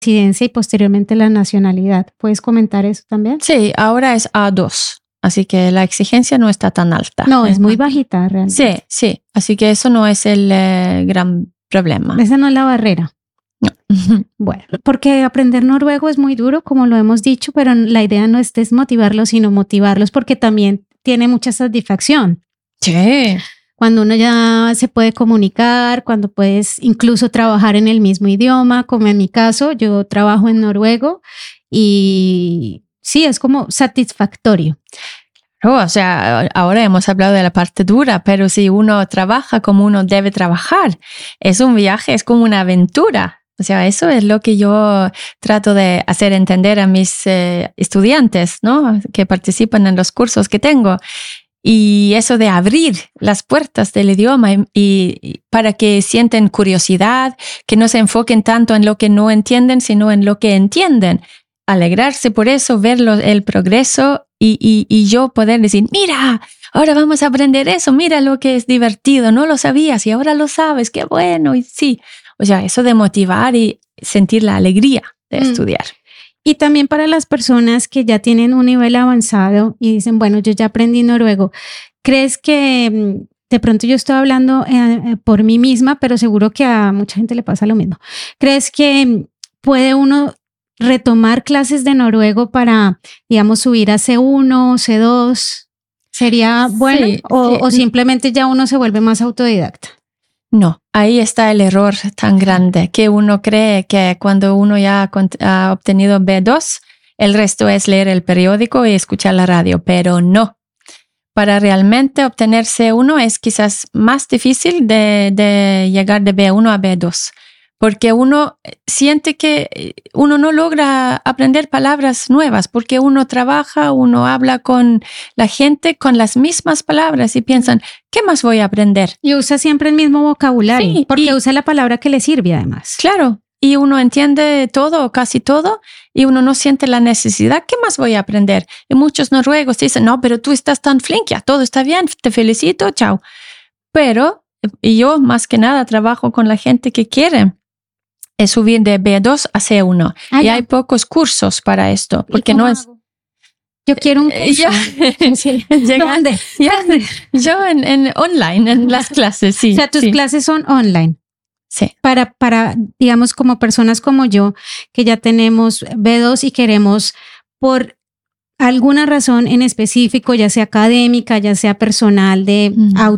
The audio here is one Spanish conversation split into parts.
residencia y posteriormente la nacionalidad. ¿Puedes comentar eso también? Sí, ahora es A2. Así que la exigencia no está tan alta. No, es muy bajita realmente. Sí. Así que eso no es el gran problema. Esa no es la barrera. No. Bueno, porque aprender noruego es muy duro, como lo hemos dicho, pero la idea no es desmotivarlos, sino motivarlos, porque también tiene mucha satisfacción. Sí. Cuando uno ya se puede comunicar, cuando puedes incluso trabajar en el mismo idioma, como en mi caso, yo trabajo en noruego y sí, es como satisfactorio. O sea, ahora hemos hablado de la parte dura, pero si uno trabaja como uno debe trabajar, es un viaje, es como una aventura. O sea, eso es lo que yo trato de hacer entender a mis estudiantes, ¿no? Que participan en los cursos que tengo. Y eso de abrir las puertas del idioma y para que sienten curiosidad, que no se enfoquen tanto en lo que no entienden, sino en lo que entienden. Alegrarse por eso, ver el progreso y yo poder decir, mira, ahora vamos a aprender eso, mira lo que es divertido, no lo sabías y ahora lo sabes, qué bueno, y sí. O sea, eso de motivar y sentir la alegría de estudiar. Y también para las personas que ya tienen un nivel avanzado y dicen, bueno, yo ya aprendí noruego, ¿crees que de pronto yo estoy hablando por mí misma, pero seguro que a mucha gente le pasa lo mismo? ¿Crees que puede uno retomar clases de noruego para, digamos, subir a C1, C2? ¿Sería bueno? Sí, ¿O simplemente ya uno se vuelve más autodidacta? No, ahí está el error tan grande que uno cree que cuando uno ya ha obtenido B2, el resto es leer el periódico y escuchar la radio, pero no. Para realmente obtener C1 es quizás más difícil de llegar de B1 a B2, porque uno siente que uno no logra aprender palabras nuevas, porque uno trabaja, uno habla con la gente con las mismas palabras y piensan, ¿qué más voy a aprender? Y usa siempre el mismo vocabulario, sí, porque usa la palabra que le sirve además. Claro, y uno entiende todo o casi todo y uno no siente la necesidad, ¿qué más voy a aprender? Y muchos noruegos dicen, no, pero tú estás tan flink, ya todo está bien, te felicito, chao. Pero yo más que nada trabajo con la gente que quiere subir de B2 a C1. Y hay pocos cursos para esto, porque no es... Yo quiero un curso. ¿Dónde? Yo en online, en las clases, sí. O sea, tus clases son online. Sí. Para, digamos, como personas como yo, que ya tenemos B2 y queremos por alguna razón en específico, ya sea académica, ya sea personal de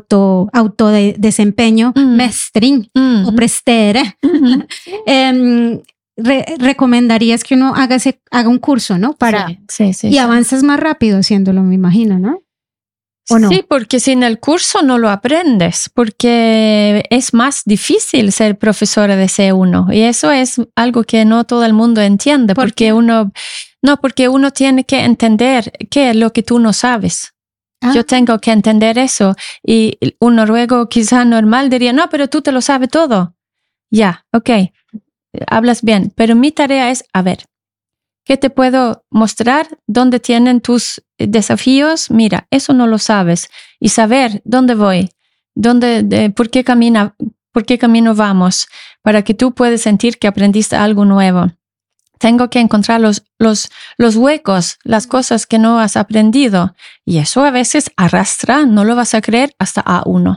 desempeño, mestring o prestere, recomendarías que uno haga un curso, ¿no? Y avanzas más rápido haciéndolo, me imagino, ¿no? ¿O no? Sí, porque sin el curso no lo aprendes, porque es más difícil ser profesora de C1 y eso es algo que no todo el mundo entiende, porque uno tiene que entender qué es lo que tú no sabes. Yo tengo que entender eso y un noruego quizá normal diría, no, pero tú te lo sabes todo. Ya, ok, hablas bien, pero mi tarea es, a ver, ¿qué te puedo mostrar? ¿Dónde tienen tus desafíos? Mira, eso no lo sabes. Y saber dónde voy, por qué camino vamos, para que tú puedas sentir que aprendiste algo nuevo. Tengo que encontrar los huecos, las cosas que no has aprendido. Y eso a veces arrastra, no lo vas a creer, hasta A1.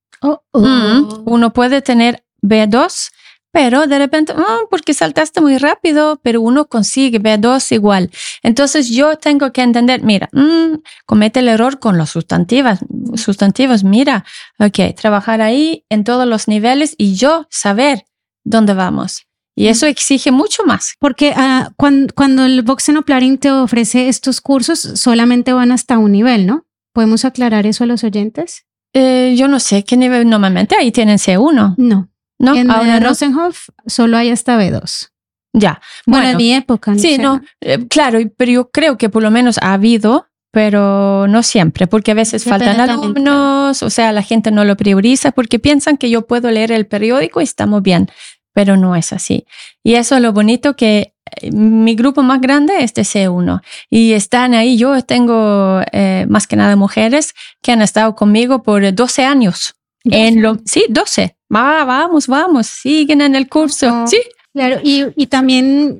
Uno puede tener B2, pero de repente, porque saltaste muy rápido, pero uno consigue B2 igual. Entonces yo tengo que entender, mira, comete el error con los sustantivos, mira, ok, trabajar ahí en todos los niveles y yo saber dónde vamos. Y eso exige mucho más. Porque cuando el Voxenoplarien te ofrece estos cursos, solamente van hasta un nivel, ¿no? ¿Podemos aclarar eso a los oyentes? Yo no sé qué nivel normalmente ahí tienen C1. No, en Rosenhof solo hay hasta B2. Ya. Bueno, en mi época. Sí, no, claro, pero yo creo que por lo menos ha habido, pero no siempre, porque a veces faltan alumnos, o sea, la gente no lo prioriza porque piensan que yo puedo leer el periódico y estamos bien, pero no es así. Y eso es lo bonito, que mi grupo más grande es de C1 y están ahí, yo tengo más que nada mujeres que han estado conmigo por 12 años. Sí, 12. Vamos, siguen en el curso. Sí, Claro, y también